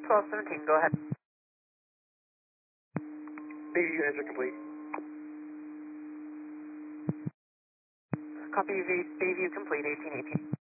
1217, go ahead. Bayview answer complete. Copy Bayview complete, 1818.